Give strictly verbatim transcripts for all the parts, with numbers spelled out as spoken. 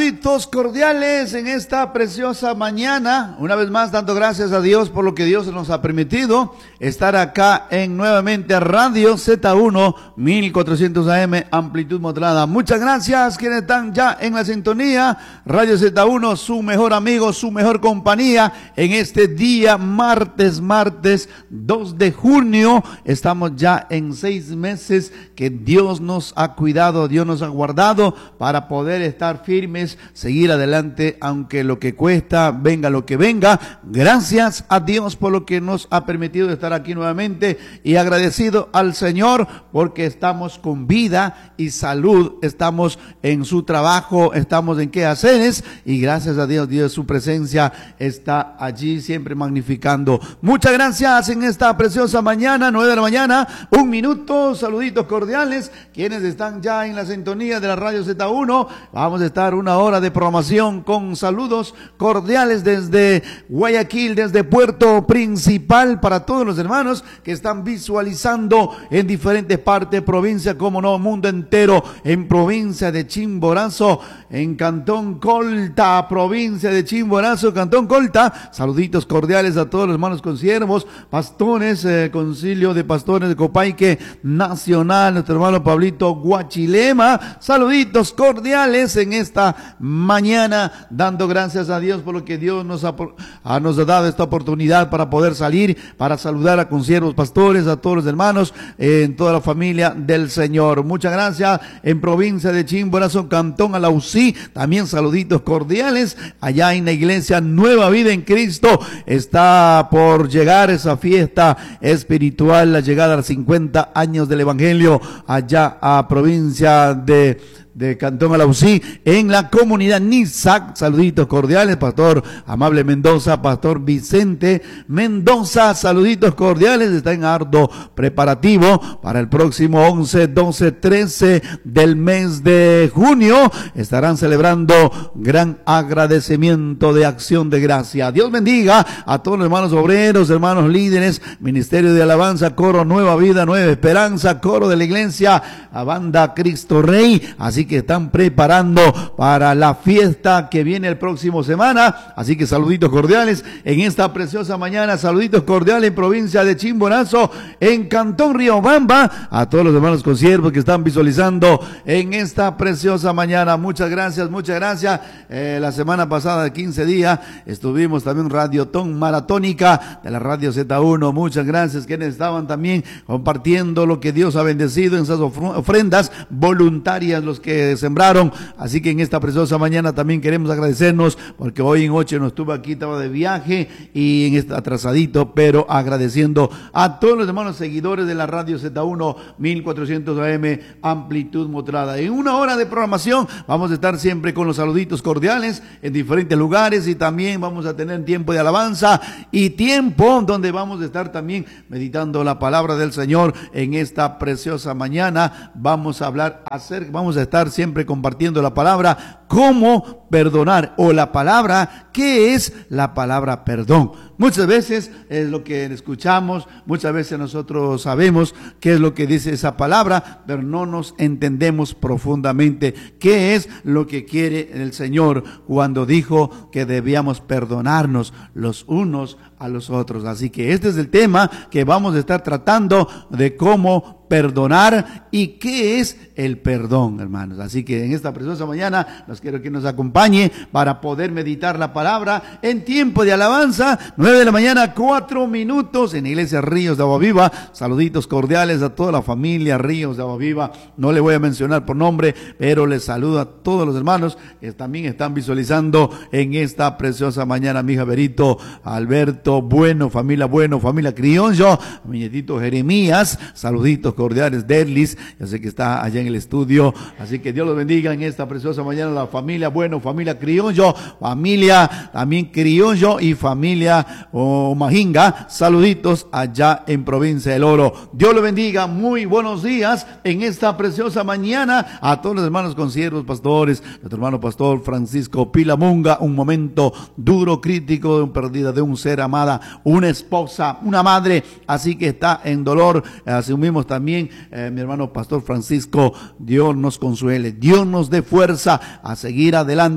Saluditos cordiales en esta preciosa mañana. Una vez más, dando gracias a Dios por lo que Dios nos ha permitido estar acá en nuevamente Radio Z uno mil cuatrocientos A M, amplitud modulada. Muchas gracias quienes están ya en la sintonía. Radio Z uno, su mejor amigo, su mejor compañía en este día martes, martes dos de junio. Estamos ya en seis meses que Dios nos ha cuidado, Dios nos ha guardado para poder estar firmes, seguir adelante, aunque lo que cuesta, venga lo que venga. Gracias a Dios por lo que nos ha permitido estar aquí nuevamente y agradecido al Señor porque estamos con vida y salud, estamos en su trabajo, estamos en quehaceres y gracias a Dios, Dios su presencia está allí siempre magnificando. Muchas gracias en esta preciosa mañana, nueve de la mañana, un minuto, saluditos cordiales, quienes están ya en la sintonía de la Radio Z uno. Vamos a estar una hora de programación con saludos cordiales desde Guayaquil, desde Puerto Principal, para todos los hermanos que están visualizando en diferentes partes, provincia, como no, mundo entero, en provincia de Chimborazo, en Cantón Colta, provincia de Chimborazo, Cantón Colta. Saluditos cordiales a todos los hermanos consiervos, pastores, eh, concilio de pastores de Copaique Nacional, nuestro hermano Pablito Guachilema. Saluditos cordiales en esta mañana, dando gracias a Dios por lo que Dios nos ha, a, nos ha dado esta oportunidad para poder salir, para saludar a consiervos, pastores, a todos los hermanos, eh, en toda la familia del Señor. Muchas gracias. En provincia de Chimborazo, Cantón Alausí, también saluditos cordiales. Allá en la iglesia Nueva Vida en Cristo está por llegar esa fiesta espiritual, la llegada a los cincuenta años del Evangelio, allá a provincia de de Cantón Alausí, en la comunidad Nizac. Saluditos cordiales, Pastor Amable Mendoza, Pastor Vicente Mendoza, saluditos cordiales. Está en arduo preparativo para el próximo once, doce, trece del mes de junio. Estarán celebrando gran agradecimiento de acción de gracia. Dios bendiga a todos los hermanos obreros, hermanos líderes, Ministerio de Alabanza, Coro Nueva Vida, Nueva Esperanza, Coro de la Iglesia, a Banda Cristo Rey. Así que están preparando para la fiesta que viene el próximo semana. Así que saluditos cordiales en esta preciosa mañana, saluditos cordiales en provincia de Chimborazo, en Cantón Riobamba, a todos los hermanos consiervos que están visualizando en esta preciosa mañana. Muchas gracias, muchas gracias. Eh, la semana pasada, de quince días, estuvimos también Radiotón Maratónica de la Radio Z uno. Muchas gracias quienes estaban también compartiendo lo que Dios ha bendecido en esas ofrendas voluntarias, los que sembraron. Así que en esta preciosa mañana también queremos agradecernos porque hoy en Oche no estuve aquí, estaba de viaje y en este atrasadito, pero agradeciendo a todos los hermanos seguidores de la Radio Z uno mil cuatrocientos A M, amplitud modulada. En una hora de programación vamos a estar siempre con los saluditos cordiales en diferentes lugares y también vamos a tener tiempo de alabanza y tiempo donde vamos a estar también meditando la palabra del Señor. En esta preciosa mañana vamos a hablar acerca, vamos a estar siempre compartiendo la palabra, cómo perdonar, o la palabra, ¿qué es la palabra perdón? Muchas veces es lo que escuchamos, muchas veces nosotros sabemos qué es lo que dice esa palabra, pero no nos entendemos profundamente qué es lo que quiere el Señor cuando dijo que debíamos perdonarnos los unos a los otros. Así que este es el tema que vamos a estar tratando, de cómo perdonar y qué es el perdón, hermanos. Así que en esta preciosa mañana los quiero que nos acompañe para poder meditar la palabra en tiempo de alabanza. Nueve de la mañana, cuatro minutos en Iglesia Ríos de Agua Viva. Saluditos cordiales a toda la familia Ríos de Agua Viva. No le voy a mencionar por nombre, pero les saludo a todos los hermanos que también están visualizando en esta preciosa mañana. Mi hija Berito, Alberto Bueno, familia Bueno, familia Criollo, mi nietito Jeremías, saluditos cordiales. Derlis, ya sé que está allá en el estudio, así que Dios los bendiga en esta preciosa mañana. La familia Bueno, familia Criollo, familia también Criollo y familia oh, Majinga, saluditos allá en provincia del Oro. Dios los bendiga, muy buenos días en esta preciosa mañana a todos los hermanos consiervos, pastores, nuestro hermano pastor Francisco Pilamunga. Un momento duro, crítico, de pérdida de un ser amada, una esposa, una madre, así que está en dolor. Asumimos también eh, mi hermano pastor Francisco, Dios nos consuele, Dios nos dé fuerza a seguir adelante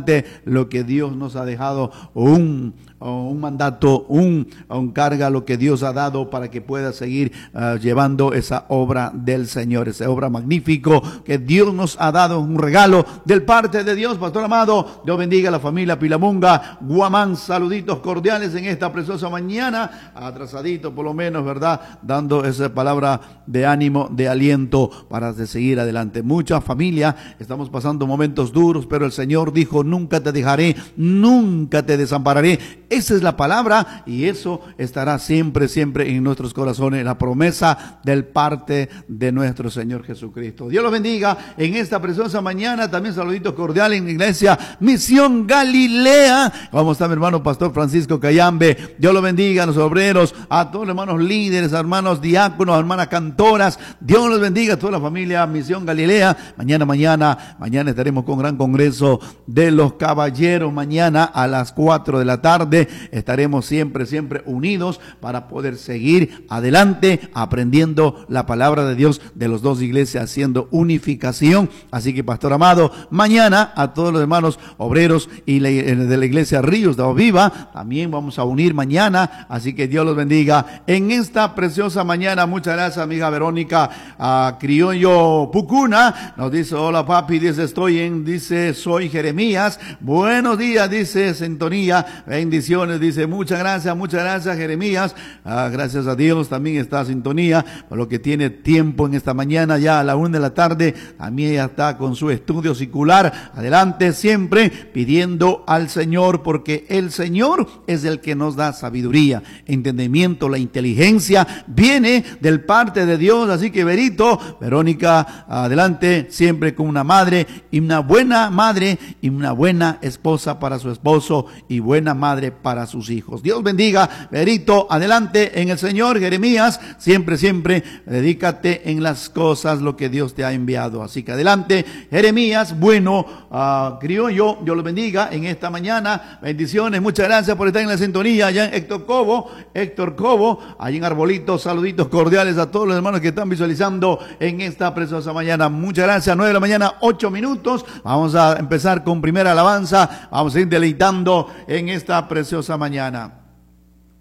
adelante lo que Dios nos ha dejado, un, un mandato, un, un carga, lo que Dios ha dado para que pueda seguir uh, llevando esa obra del Señor, esa obra magnífico que Dios nos ha dado, un regalo del parte de Dios. Pastor amado, Dios bendiga a la familia Pilamunga, Guamán, saluditos cordiales en esta preciosa mañana, atrasadito por lo menos, ¿verdad? Dando esa palabra de ánimo, de aliento para seguir adelante. Mucha familia, estamos pasando momentos duros, pero el Señor dijo, nunca te dejaré, nunca te desampararé. Esa es la palabra y eso estará siempre, siempre en nuestros corazones, la promesa del parte de nuestro Señor Jesucristo. Dios los bendiga en esta preciosa mañana. También saluditos cordiales en la iglesia Misión Galilea. Vamos a estar mi hermano Pastor Francisco Cayambe. Dios los bendiga a los obreros, a todos los hermanos líderes, a hermanos diáconos, a hermanas cantoras. Dios los bendiga a toda la familia Misión Galilea. Mañana, mañana, mañana estaremos con gran congreso de los caballeros. Mañana a las cuatro de la tarde estaremos siempre, siempre unidos para poder seguir adelante aprendiendo la palabra de Dios de las dos iglesias, haciendo unificación. Así que, pastor amado, mañana a todos los hermanos obreros y de la iglesia Ríos de Oviva también vamos a unir mañana. Así que Dios los bendiga en esta preciosa mañana. Muchas gracias, amiga Verónica a Criollo Pucuna. Nos dice, hola papi, dice, estoy en, dice, soy Jeremías. Buenos días, dice, sintonía, bendiciones, dice, muchas gracias, muchas gracias, Jeremías. Ah, gracias a Dios también está sintonía, por lo que tiene tiempo en esta mañana, ya a la una de la tarde, también ya está con su estudio secular. Adelante siempre pidiendo al Señor, porque el Señor es el que nos da sabiduría, entendimiento, la inteligencia viene del parte de Dios. Así que Verito, Verónica, adelante siempre con una madre y una buena madre y una buena esposa para su esposo y buena madre para sus hijos. Dios bendiga, Verito, adelante en el Señor. Jeremías, siempre, siempre dedícate en las cosas lo que Dios te ha enviado. Así que adelante, Jeremías. Bueno, uh, criollo, Dios los bendiga en esta mañana. Bendiciones, muchas gracias por estar en la sintonía. Allá en Héctor Cobo, Héctor Cobo, allá en Arbolito, saluditos cordiales a todos los hermanos que están visualizando en esta preciosa mañana. Muchas gracias. Nueve de la mañana, ocho minutos. Vamos a empezar con primera alabanza. Vamos a ir deleitando en esta preciosa mañana.